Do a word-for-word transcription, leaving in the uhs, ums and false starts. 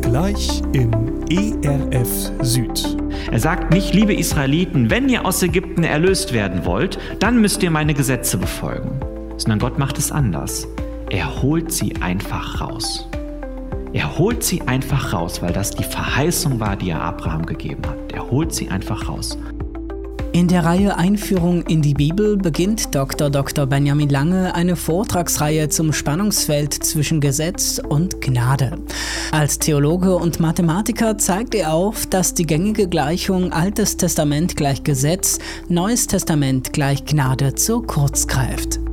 Gleich im E R F Süd. Er sagt nicht, liebe Israeliten, wenn ihr aus Ägypten erlöst werden wollt, dann müsst ihr meine Gesetze befolgen. Sondern Gott macht es anders. Er holt sie einfach raus. Er holt sie einfach raus, weil das die Verheißung war, die er Abraham gegeben hat. Er holt sie einfach raus. In der Reihe Einführung in die Bibel beginnt Doktor Doktor Benjamin Lange eine Vortragsreihe zum Spannungsfeld zwischen Gesetz und Gnade. Als Theologe und Mathematiker zeigt er auf, dass die gängige Gleichung Altes Testament gleich Gesetz, Neues Testament gleich Gnade zu kurz greift.